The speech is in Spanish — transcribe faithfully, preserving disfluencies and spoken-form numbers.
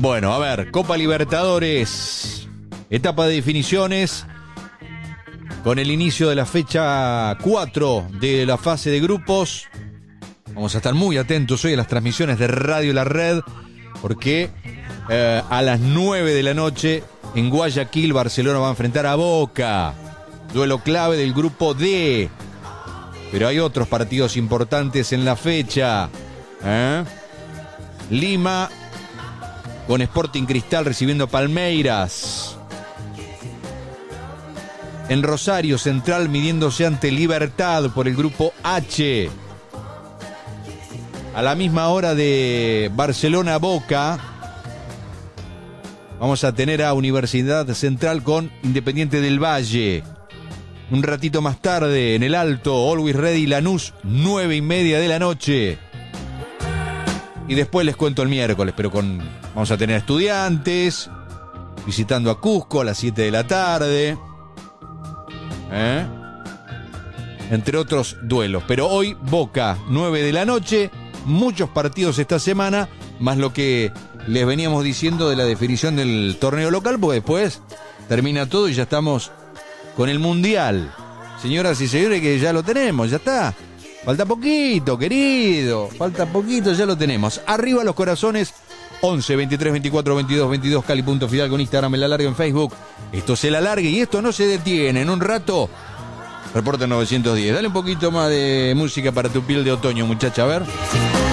Bueno, a ver, Copa Libertadores, etapa de definiciones, con el inicio de la fecha cuatro de la fase de grupos. Vamos a estar muy atentos hoy a las transmisiones de Radio La Red, porque eh, a las nueve de la noche en Guayaquil, Barcelona va a enfrentar a Boca. Duelo clave del grupo D. Pero hay otros partidos importantes en la fecha. ¿Eh? Lima con Sporting Cristal recibiendo Palmeiras. En Rosario, Central midiéndose ante Libertad por el grupo H. A la misma hora de Barcelona-Boca, vamos a tener a Universidad Central con Independiente del Valle. Un ratito más tarde, en el Alto, Always Ready Lanús, nueve y media de la noche. Y después les cuento el miércoles, pero con vamos a tener Estudiantes visitando a Cusco a las siete de la tarde. ¿Eh? Entre otros duelos. Pero hoy Boca, nueve de la noche. Muchos partidos esta semana, más lo que les veníamos diciendo de la definición del torneo local, porque después termina todo y ya estamos con el Mundial. Señoras y señores, que ya lo tenemos, ya está. Falta poquito, querido. Falta poquito, ya lo tenemos. Arriba los corazones. once, veintitrés, veinticuatro, veintidós, veintidós. Cali.fidal con Instagram, el alargue en Facebook. Esto se el alargue y esto no se detiene. En un rato, Reporte novecientos diez. Dale un poquito más de música para tu piel de otoño, muchacha, a ver.